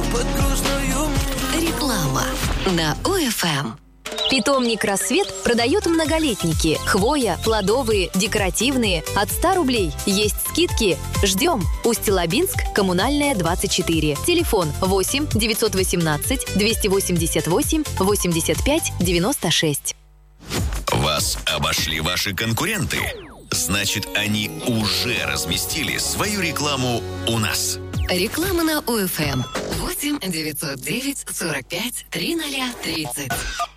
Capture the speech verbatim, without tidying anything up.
под грустную. Реклама на ОФМ. Питомник «Рассвет» продает многолетники. Хвоя, плодовые, декоративные. От ста рублей. Есть скидки. Ждем. Усть-Лабинск, Коммунальная, двадцать четыре. Телефон восемь девятьсот восемнадцать двести восемьдесят восемь восемьдесят пять девяносто шесть. Вас обошли ваши конкуренты? Значит, они уже разместили свою рекламу у нас. Реклама на ОФМ. восемь девятьсот девять сорок пять тридцать тридцать.